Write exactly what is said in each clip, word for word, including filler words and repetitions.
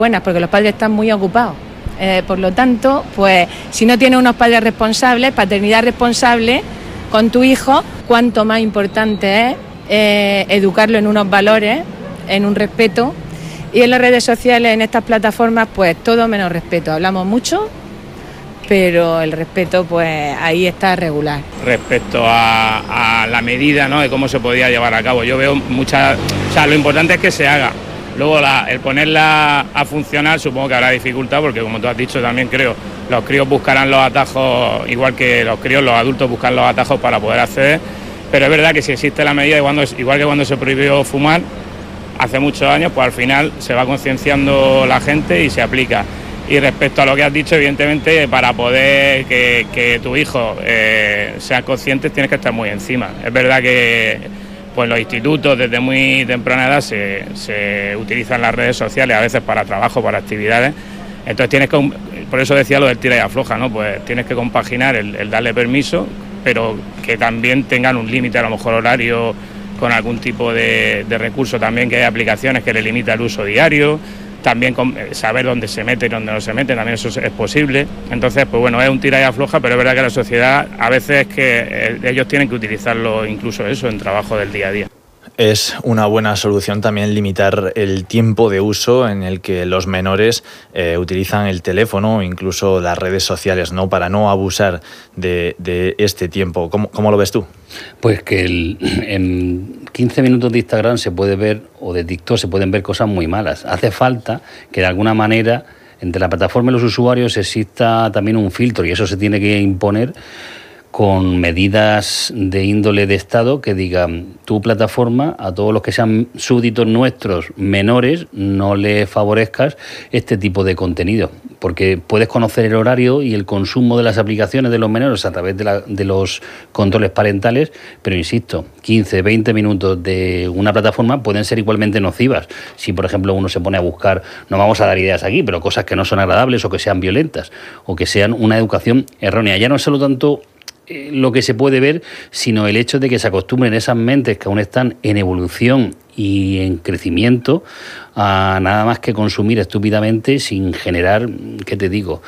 Buenas, porque los padres están muy ocupados. Eh, por lo tanto, pues si no tienes unos padres responsables, paternidad responsable con tu hijo, cuánto más importante es eh, educarlo en unos valores, en un respeto. Y en las redes sociales, en estas plataformas, pues todo menos respeto. Hablamos mucho, pero el respeto, pues ahí está regular. Respecto a, a la medida, ¿no?, de cómo se podía llevar a cabo, yo veo muchas... O sea, lo importante es que se haga. Luego la, el ponerla a funcionar supongo que habrá dificultad, porque como tú has dicho también creo, los críos buscarán los atajos, igual que los críos, los adultos buscan los atajos para poder acceder, pero es verdad que si existe la medida, igual que cuando se prohibió fumar hace muchos años, pues al final se va concienciando la gente y se aplica. Y respecto a lo que has dicho, evidentemente para poder que, que tu hijo eh, sea consciente tienes que estar muy encima. Es verdad que pues los institutos desde muy temprana edad se, se utilizan las redes sociales a veces para trabajo, para actividades, entonces tienes que, por eso decía lo del tira y afloja, ¿no? Pues tienes que compaginar el, el darle permiso, pero que también tengan un límite, a lo mejor horario, con algún tipo de, de recurso también, que hay aplicaciones que le limita el uso diario, también con, saber dónde se mete y dónde no se mete, también eso es posible. Entonces, pues bueno, es un tira y afloja, pero es verdad que la sociedad a veces es que eh, ellos tienen que utilizarlo incluso eso en trabajo del día a día. Es una buena solución también limitar el tiempo de uso en el que los menores eh, utilizan el teléfono o incluso las redes sociales, ¿no?, para no abusar de, de este tiempo. ¿Cómo, cómo lo ves tú? Pues que el, en quince minutos de Instagram se puede ver, o de TikTok se pueden ver cosas muy malas. Hace falta que de alguna manera entre la plataforma y los usuarios exista también un filtro, y eso se tiene que imponer con medidas de índole de Estado que digan, tu plataforma, a todos los que sean súbditos nuestros menores, no les favorezcas este tipo de contenido, porque puedes conocer el horario y el consumo de las aplicaciones de los menores a través de, la, de los controles parentales, pero insisto, quince, veinte minutos de una plataforma pueden ser igualmente nocivas. Si, por ejemplo, uno se pone a buscar, no vamos a dar ideas aquí, pero cosas que no son agradables o que sean violentas o que sean una educación errónea. Ya no es solo tanto lo que se puede ver, sino el hecho de que se acostumbren esas mentes que aún están en evolución y en crecimiento a nada más que consumir estúpidamente sin generar, ¿qué te digo?,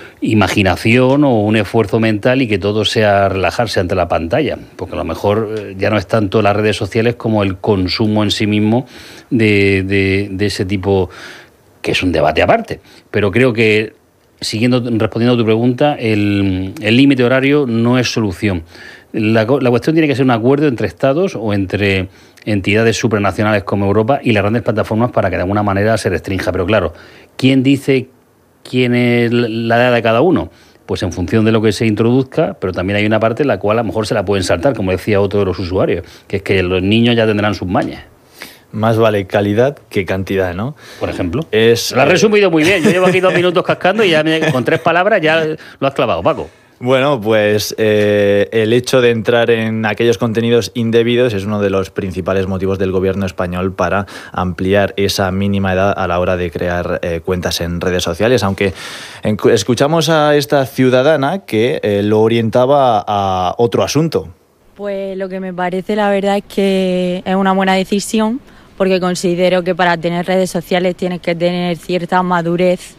imaginación o un esfuerzo mental, y que todo sea relajarse ante la pantalla, porque a lo mejor ya no es tanto las redes sociales como el consumo en sí mismo de, de, de ese tipo, que es un debate aparte. Pero creo que, siguiendo respondiendo a tu pregunta, el límite horario no es solución. La, la cuestión tiene que ser un acuerdo entre Estados o entre entidades supranacionales como Europa y las grandes plataformas para que de alguna manera se restrinja. Pero claro, ¿quién dice quién es la edad de cada uno? Pues en función de lo que se introduzca, pero también hay una parte en la cual a lo mejor se la pueden saltar, como decía otro de los usuarios, que es que los niños ya tendrán sus mañas. Más vale calidad que cantidad, ¿no? Por ejemplo. Es, lo has resumido muy bien. Yo llevo aquí dos minutos cascando y ya me, con tres palabras ya lo has clavado, Paco. Bueno, pues eh, el hecho de entrar en aquellos contenidos indebidos es uno de los principales motivos del gobierno español para ampliar esa mínima edad a la hora de crear eh, cuentas en redes sociales, aunque en, escuchamos a esta ciudadana que eh, lo orientaba a otro asunto. Pues lo que me parece, la verdad, es que es una buena decisión, porque considero que para tener redes sociales tienes que tener cierta madurez,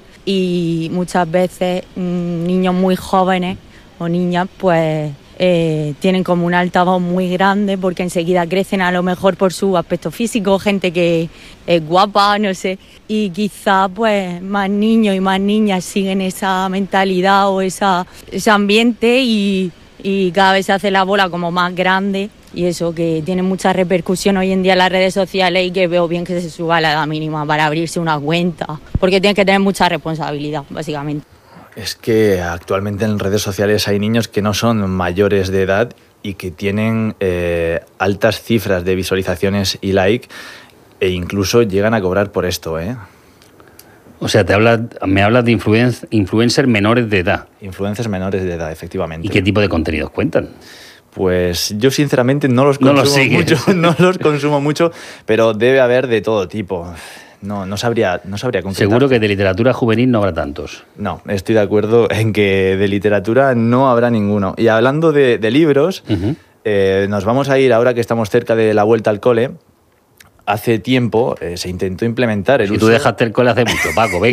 y muchas veces mmm, niños muy jóvenes o niñas pues eh, tienen como un altavoz muy grande, porque enseguida crecen a lo mejor por su aspecto físico, gente que es guapa, no sé, y quizá pues más niños y más niñas siguen esa mentalidad o esa, ese ambiente, y, y cada vez se hace la bola como más grande. Y eso, que tiene mucha repercusión hoy en día en las redes sociales, y que veo bien que se suba la edad mínima para abrirse una cuenta, porque tienes que tener mucha responsabilidad, básicamente. Es que actualmente en redes sociales hay niños que no son mayores de edad y que tienen eh, altas cifras de visualizaciones y like, e incluso llegan a cobrar por esto, ¿eh? O sea, te hablas, me hablas de influen- influencers menores de edad. Influencers menores de edad, efectivamente. ¿Y qué tipo de contenidos cuentan? Pues yo sinceramente no los consumo no los mucho, no los consumo mucho, pero debe haber de todo tipo. No, no sabría, no sabría concretar. Seguro que de literatura juvenil no habrá tantos. No, estoy de acuerdo en que de literatura no habrá ninguno. Y hablando de, de libros, uh-huh. eh, nos vamos a ir, ahora que estamos cerca de la vuelta al cole, hace tiempo eh, se intentó implementar el si uso... tú dejaste el cole hace mucho, Paco, venga.